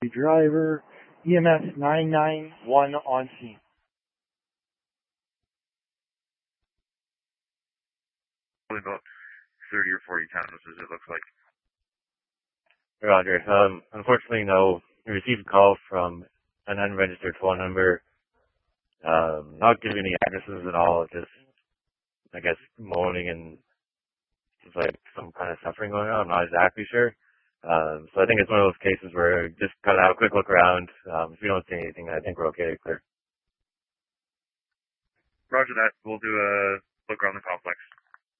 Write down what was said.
driver, EMS 991 on scene. About 30 or 40 townhouses, it looks like. Roger. Unfortunately, no. We received a call from an unregistered phone number, not giving any addresses at all, just, I guess, moaning and just like some kind of suffering going on. I'm not exactly sure. So I think it's one of those cases where just kind of have a quick look around. If we don't see anything, I think we're okay to clear. Roger that. We'll do a look around the complex.